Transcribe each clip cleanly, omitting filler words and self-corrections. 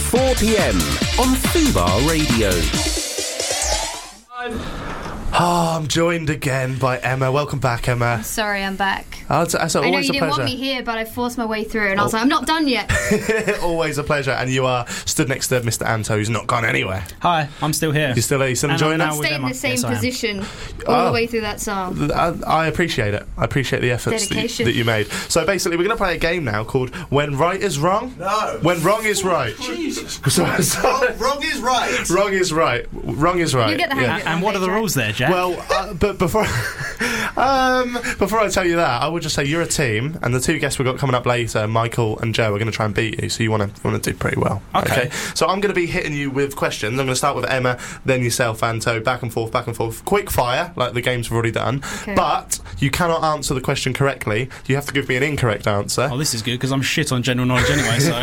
4 p.m. on Fubar Radio. Oh, I'm joined again by Emma. Welcome back, Emma. Sorry, I'm back. That's always I know you a didn't pleasure. want me here, but I forced my way through, and I was like, I'm not done yet. Always a pleasure. And you are stood next to Mr. Anto, who's not gone anywhere. Hi, I'm still here. You're still here? You still enjoying I'm it? now with Stay in Emma. the same Yes, I am. position all the way through that song. I appreciate it. I appreciate the efforts Dedication. that you made. So basically, we're going to play a game now called When Right Is Wrong. No. When Wrong is Right. Jesus. Sorry. Wrong is right. Wrong is right. Wrong is right. You get the hang of it. And what are the rules there, Jack? Well, but before before I tell you that, I would just say you're a team, and the two guests we've got coming up later, Michael and Joe, are going to try and beat you. So you want to do pretty well. Okay. So I'm going to be hitting you with questions. I'm going to start with Emma, then yourself, Anto, back and forth, quick fire, like the games we've already done. Okay. But you cannot answer the question correctly. You have to give me an incorrect answer. Oh, this is good because I'm shit on general knowledge anyway. So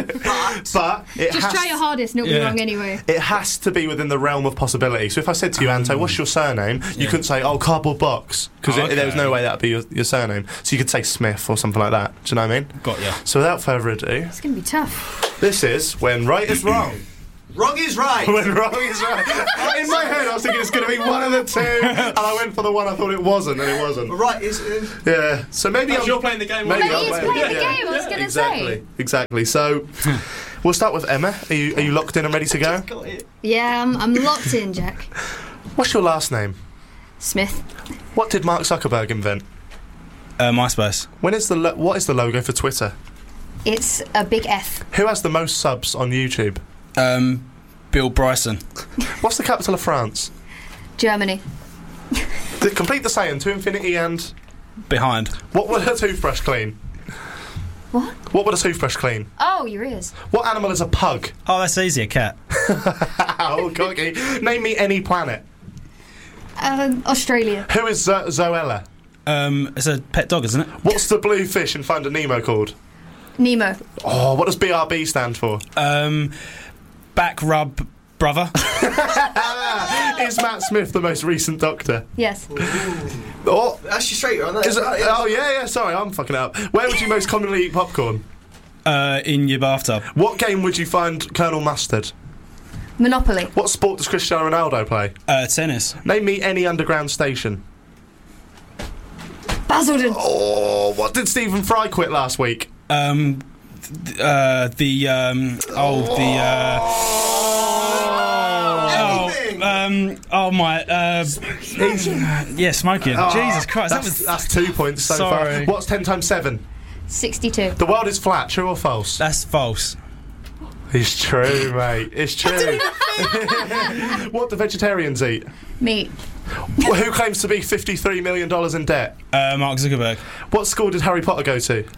But it Just has try your hardest, and it'll be Yeah. wrong anyway. It has to be within the realm of possibility. So if I said to you, Anto, what's your surname? You Yeah. couldn't say, cardboard box, because Oh, there was no okay. way that would be your surname. So you could say Smith or something like that. Do you know what I mean? got ya. So without further ado, It's going to be tough. this is When Right Is Wrong. Wrong is right. When Wrong Is Right. In my head, I was thinking it's going to be one of the two, and I went for the one I thought it wasn't, and it wasn't. Right is. Yeah. So maybe You're playing the game. Maybe Maybe I'm he's playing the game, I was going to say. Exactly. So we'll start with Emma. Are you locked in and ready to go? Got it. Yeah, I'm locked in, Jack. What's your last name? Smith. What did Mark Zuckerberg invent? MySpace. What is the logo for Twitter? It's a big F. Who has the most subs on YouTube? Bill Bryson. What's the capital of France? Germany. Complete the saying, to infinity and... Behind. What would a toothbrush clean? What? What would a toothbrush clean? Oh, your ears. What animal is a pug? Oh, that's easy. A cat. Oh, cocky. Name me any planet. Australia. Who is Zoella? It's a pet dog, isn't it? What's the blue fish in Finding Nemo called? Nemo. Oh, what does BRB stand for? Back rub brother. Is Matt Smith the most recent Doctor? Yes. Oh, That's your straight on that. yeah, sorry, I'm fucking up. Where would you most commonly eat popcorn? In your bathtub. What game would you find Colonel Mustard? Monopoly. What sport does Cristiano Ronaldo play? Tennis. Name me any underground station. Basildon. Oh, what did Stephen Fry quit last week? Smoking. Jesus Christ, That's 2 points so Sorry. far. What's 10 times 7? 62. The world is flat, true or false? that's false. It's true, mate. It's true. What do vegetarians eat? Meat. Who claims to be $53 million in debt? Mark Zuckerberg. What school did Harry Potter go to?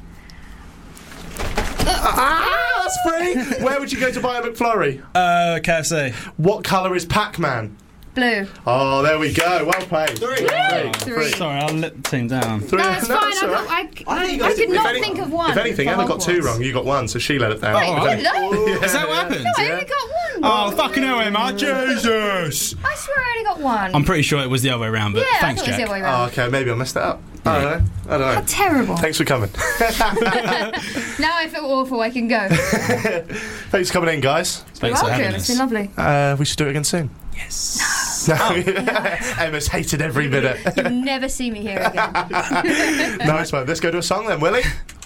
That's free. Where would you go to buy a McFlurry? KFC. What colour is Pac-Man? Blue. Oh, there we go. Well played. Three. Sorry, I'll let the team down. Three. No, it's fine. that's all right. I could not think of one. If anything, for Emma got 2 Hogwarts. wrong. You got 1, so she let it down. Wait, Oh, did I? Is that what happened? No, I only got one. Oh, fucking hell, Emma. Jesus. I swear I only got one. I'm pretty sure it was the other way around, but yeah, thanks, I thought it was Jack. the other way Oh, around. okay. Maybe I messed it up. I don't know. How terrible. Thanks for coming. Now I feel awful. I can go. Thanks for coming in, guys. Thanks for having Welcome. It's us. been lovely. We should do it again soon. Yes. No. Emma's hated every minute. You'll never see me here again. Nice one. Let's go to a song then, Willie.